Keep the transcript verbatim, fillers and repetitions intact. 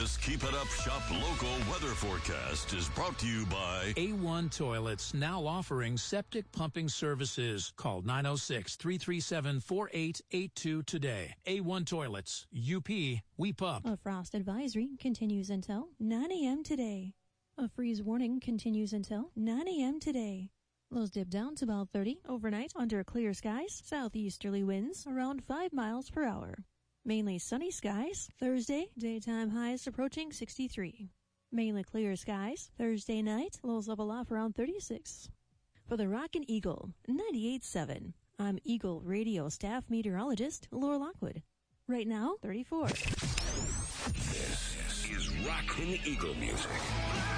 This Keep It Up Shop Local weather forecast is brought to you by A one Toilets, now offering septic pumping services. Call nine oh six, three three seven, four eight eight two today. A one Toilets, U P, we pump. A frost advisory continues until nine a.m. today. A freeze warning continues until nine a.m. today. Lows dip down to about thirty overnight under clear skies. Southeasterly winds around five miles per hour. Mainly sunny skies. Thursday, daytime highs approaching sixty-three. Mainly clear skies. Thursday night, lows level off around thirty-six. For the Rockin' Eagle, ninety-eight point seven. I'm Eagle Radio staff meteorologist Laura Lockwood. Right now, thirty-four. This is Rockin' Eagle music.